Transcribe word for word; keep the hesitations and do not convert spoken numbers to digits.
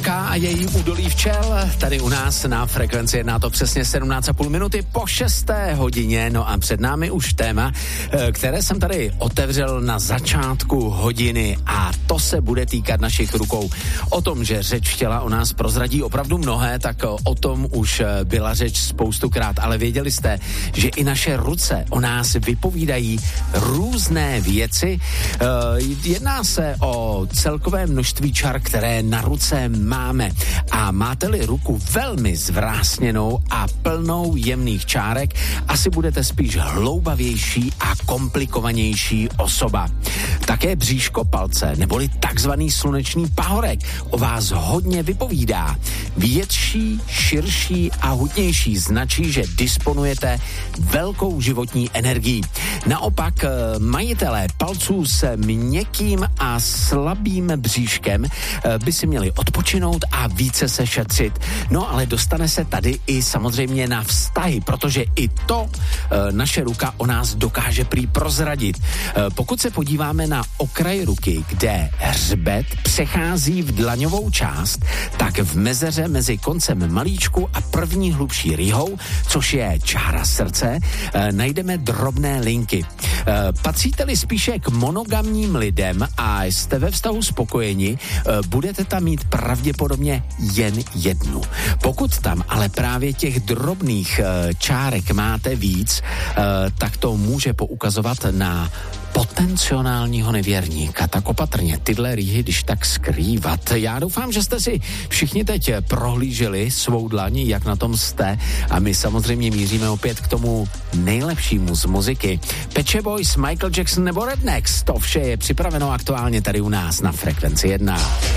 Blanka a její údolí včel, tady u nás na Frekvenci jedna, to přesně sedmnáct a půl minuty po šesté hodině, no a před námi už téma, které jsem tady otevřel na začátku hodiny a to se bude týkat našich rukou. O tom, že řeč vtěla o nás prozradí opravdu mnohé, tak o tom už byla řeč spoustukrát, ale věděli jste, že i naše ruce o nás vypovídají různé věci. Jedná se o celkové množství čar, které na ruce máme. A máte-li ruku velmi zvrásněnou a plnou jemných čárek, asi budete spíš hloubavější a komplikovanější osoba. Také bříško palce, neboli takzvaný slunečný pahorek, o vás hodně vypovídá. Větší, širší a hutnější značí, že disponujete velkou životní energií. Naopak majitelé palců s měkkým a slabým bříškem by si měli odpočinout a více se šetřit. No ale dostane se tady i samozřejmě na vztahy, protože i to e, naše ruka o nás dokáže prý prozradit. E, pokud se podíváme na okraj ruky, kde hřbet přechází v dlaňovou část, tak v mezeře mezi koncem malíčku a první hlubší rýhou, což je čára srdce, e, najdeme drobné linky. E, patříte-li spíše k monogamním lidem a jste ve vztahu spokojeni, e, budete tam mít pravděpodobně jen jednu. Pokud tam ale právě těch drobných e, čárek máte víc, e, tak to může poukazovat na potenciálního nevěrníka. Tak opatrně tyhle rýhy, když tak skrývat. Já doufám, že jste si všichni teď prohlíželi svou dlaň, jak na tom jste, a my samozřejmě míříme opět k tomu nejlepšímu z muziky. Pet Shop Boys, Michael Jackson nebo Rednecks, to vše je připraveno aktuálně tady u nás na Frekvenci jedna.